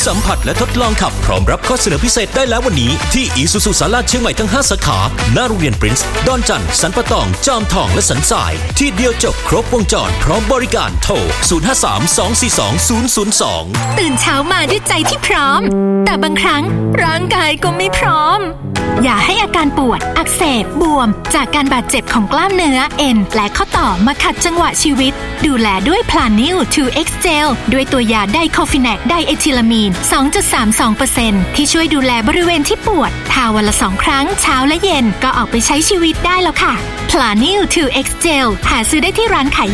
สัมผัสและทดลองขับพร้อมรับข้อเสนอพิเศษได้แล้ววันนี้ที่ Isuzu ศาลาเชียงใหม่ทั้ง 5 สาขาหน้าโรงเรียนปรินซ์ดอนจันทร์สันปะตองจอมทองและสันทรายที่เดียวจบครบวงจรพร้อมบริการโทร 0532420002 ตื่นเช้ามาด้วยใจที่พร้อมแต่บางครั้งร่างกายก็ไม่พร้อมอย่าให้อาการปวดอักเสบบวมจากการบาดเจ็บของกล้ามเนื้อเอ็นและข้อต่อมาขัดจังหวะชีวิตดูแลด้วย Planew 2X Gel ด้วยตัวยาไดโคฟิแนกไดเอทิลามีน 2.32% ที่ช่วยดูแลบริเวณที่ปวดทาวันละ2 ครั้งเช้าและเย็นก็ออกไปใช้ชีวิตได้แล้วค่ะ Planew 2X Gel หาซื้อได้ที่ร้านขาย